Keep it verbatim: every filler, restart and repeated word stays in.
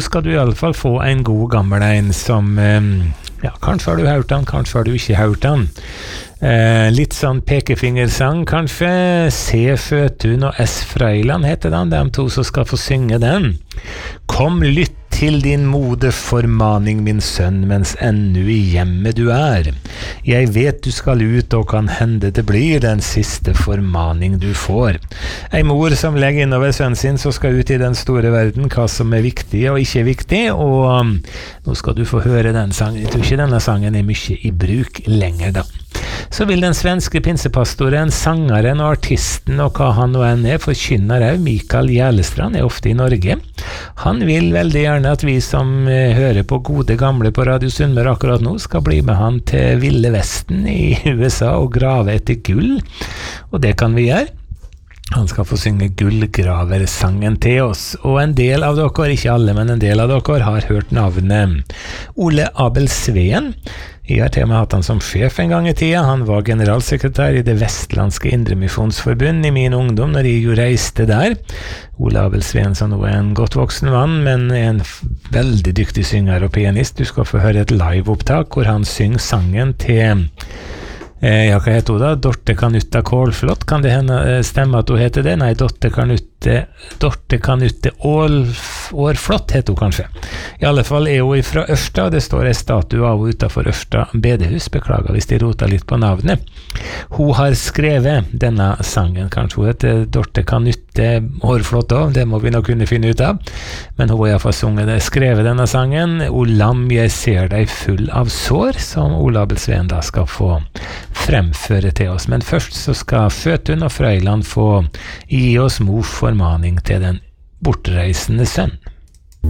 nå skal du i alle fall få en god gammel en som, ja, kanskje har du hørt han, kanskje har du ikke hørt han. Eh, litt sånn pekefingersang, kanskje. C. Føtun og S. Frøyland heter den, de to som skal få synge den. Kom, lytt til din mode formaning, min sønn, mens ennu i hjemmet du er. Jeg vet du skal ut, og kan hende det blir den siste formaning du får. Ei mor som legger innover sønnen sin, så skal ut i den store verden, hva som er viktig og ikke viktig, og um, nå skal du få høre den sangen. Jeg tror ikke denne sangen er mye i bruk lenger da. Så vil den svenske pinsepastoren, sangeren og artisten, og hva han nå enn er, forkynner også, Mikael Gjælestrand, er ofte i Norge. Han vil veldig gjerne at vi som eh, hører på gode gamle på Radio Sunnmøre akkurat nå, skal bli med han til Ville Vesten i U S A og grave etter gull, og det kan vi gjøre. Han skal få synge gullgraversangen til oss, og en del av dere, ikke alle, men en del av dere har hørt navnet Ole Abel Sveen. Jeg har til og med hatt han som sjef en gang i tida. Han var generalsekretær i det vestlandske Indremisjonsforbund i min ungdom, når jeg jo reiste der. Ole Abel Sveen, som nå er en godt voksen mann, men en veldig dyktig synger og pianist. Du skal få høre et liveopptak hvor han synger sangen til Eh, ja, hva heter hun da? Dorte Kanutta Kålflott, kan det hende eh, stemme at hun heter det? Nei, Dorte Kanutte, Dorte Kanutte Årflott heter hun kanskje. I alle fall er hun fra Ørsta, det står en statue av henne utenfor Ørsta bedehus, beklager hvis de roter litt på navnet. Hun har skrevet denne sangen, kanskje hun heter Dorte Kanutte Årflott også, det må vi nok kunne finne ut av, men hun har i hvert fall sunget det, skrevet denne sangen, O lam, jeg ser deg full av sår, som Ole Abel Sveen da skal få fremføre til oss. Men først så skal Føtun og Frøyland få gi oss mors formaning til den bortreisende sønn.